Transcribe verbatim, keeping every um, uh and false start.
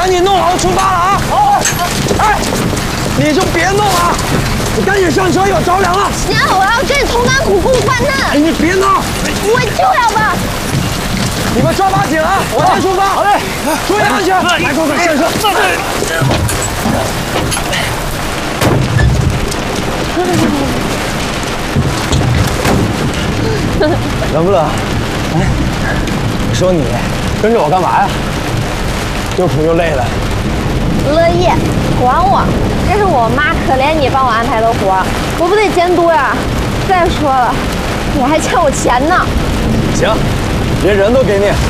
赶紧弄好，出发了啊！好，哎，你就别弄啊，你赶紧上车，有着凉了。 行，我要跟你同甘苦共患难。 哎，你别闹， 我就要吧。 你们抓把紧啊！我先出发。好嘞，注意安全。来，快快上车。冷不冷？哎，你说你跟着我干嘛呀？又苦又累的。 乐意，管我！这是我妈可怜你帮我安排的活，我不得监督呀。再说了，你还欠我钱呢。 行，连人都给你。